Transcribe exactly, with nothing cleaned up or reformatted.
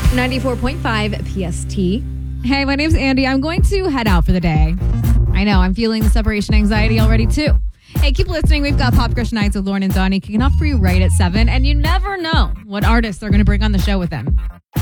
ninety-four point five P S T. Hey, my name's Andy. I'm going to head out for the day. I know, I'm feeling the separation anxiety already, too. Hey, keep listening. We've got Pop Crush Nights with Lauren and Donnie kicking off for you right at seven. And you never know what artists are going to bring on the show with them.